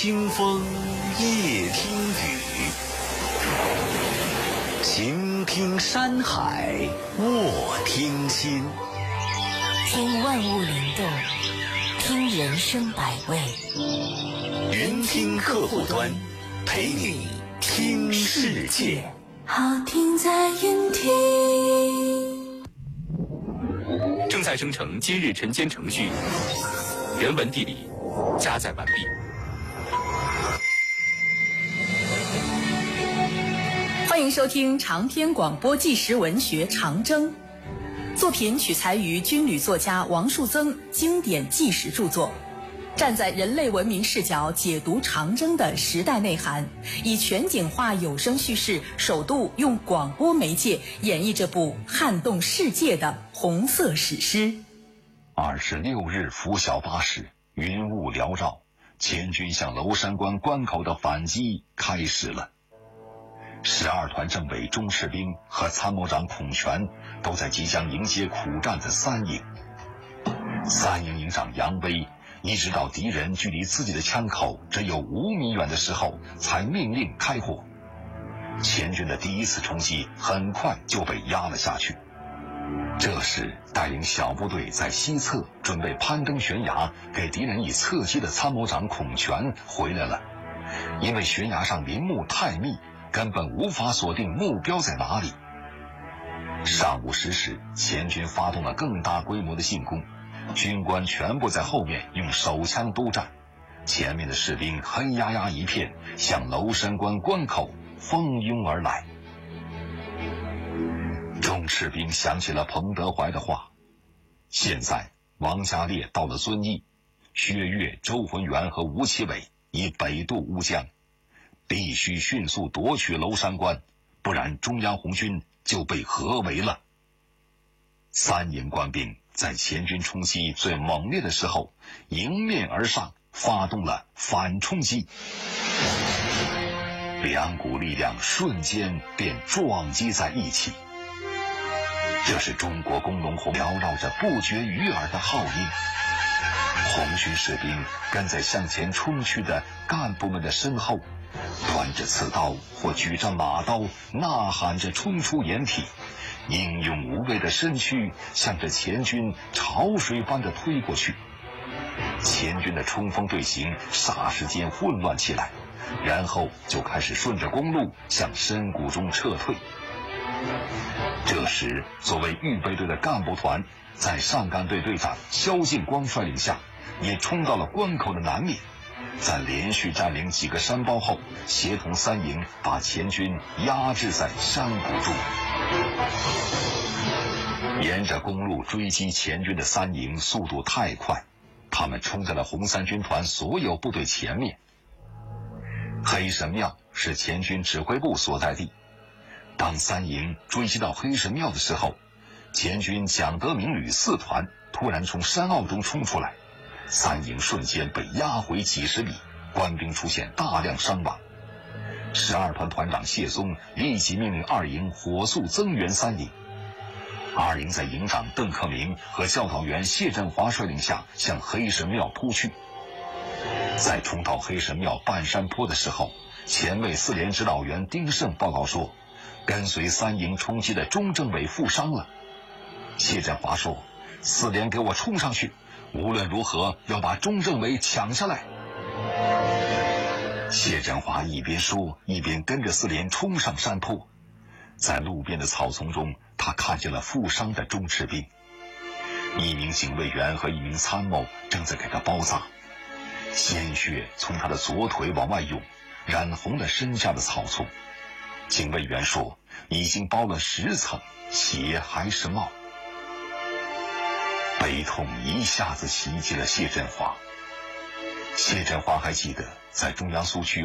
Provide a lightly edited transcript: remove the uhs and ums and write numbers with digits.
清风，夜听雨，晴听山海，卧听心。 听万物灵动，听人生百味。 云听客户端，陪你听世界。 好听在云听。 正在生成今日晨间程序，人文地理加载完毕。 欢迎收听长篇广播纪实文学《长征》，作品取材于军旅作家王树增经典纪实著作，站在人类文明视角解读长征的时代内涵，以全景化有声叙事，首度用广播媒介演绎这部撼动世界的红色史诗。 26日拂晓8时，云雾缭绕，前军向娄山关关口的反击开始了。12团政委钟士兵和参谋长孔全都在即将迎接苦战的三营。三营营长杨威一直到敌人距离自己的枪口只有5米远的时候才命令开火。前军的第一次冲击很快就被压了下去。这时带领小部队在西侧准备攀登悬崖给敌人以侧击的参谋长孔全回来了，因为悬崖上林木太密，根本无法锁定目标在哪里。上午10时，前军发动了更大规模的进攻，军官全部在后面用手枪督战，前面的士兵黑压压一片，向娄山关关口蜂拥而来。钟士兵想起了彭德怀的话，现在王家烈到了遵义，薛岳、周浑元和吴奇伟已北渡乌江，必须迅速夺取娄山关，不然中央红军就被合围了。三营官兵在前军冲击最猛烈的时候迎面而上，发动了反冲击，两股力量瞬间便撞击在一起。这是中国工农红缭绕着不绝于耳的号音，红军士兵跟在向前冲去的干部们的身后，端着刺刀或举着马刀，呐喊着冲出掩体，英勇无畏的身躯向着前军潮水般的推过去。前军的冲锋队形霎时间混乱起来，然后就开始顺着公路向深谷中撤退。这时作为预备队的干部团在上干队队长萧劲光率领下，也冲到了关口的南面，在连续占领几个山包后，协同三营把前军压制在山谷中。沿着公路追击前军的三营速度太快，他们冲在了红三军团所有部队前面。黑神庙是前军指挥部所在地，当三营追击到黑神庙的时候，前军蒋德明旅4团突然从山坳中冲出来，三营瞬间被压回几十米，官兵出现大量伤亡。12团团长谢松立即命令2营火速增援3营。2营在营长邓克明和教导员谢振华率领下向黑神庙扑去。在冲到黑神庙半山坡的时候，前卫4连指导员丁胜报告说，跟随三营冲击的钟政委负伤了。谢振华说，4连给我冲上去，无论如何要把钟政委抢下来。谢振华一边说一边跟着4连冲上山坡，在路边的草丛中，他看见了负伤的钟士兵，一名警卫员和一名参谋正在给他包扎，鲜血从他的左腿往外涌，染红了身下的草丛。警卫员说已经包了10层，血还是冒。悲痛一下子袭击了谢振华。谢振华还记得在中央苏区